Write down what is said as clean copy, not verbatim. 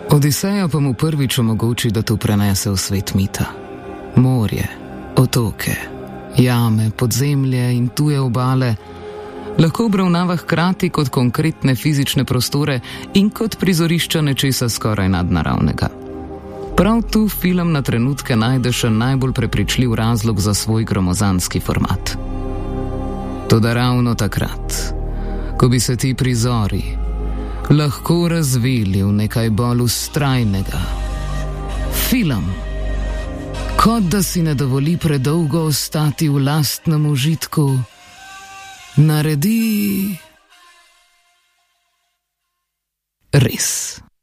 Odiseja pa mu prvič omogoči, da to prenese v svet mita. Morje, otoke, jame, podzemlje in tuje obale lahko obravnava hkrati kot konkretne fizične prostore in kot prizorišča nečesa skoraj nadnaravnega. Prav tu film na trenutke najde še najbolj prepričljiv razlog za svoj gromozanski format. Toda ravno takrat, ko bi se ti prizori lahko razvili v nekaj bolj vztrajnega, film, kot da si ne dovoli predolgo ostati v lastnem užitku, naredi res.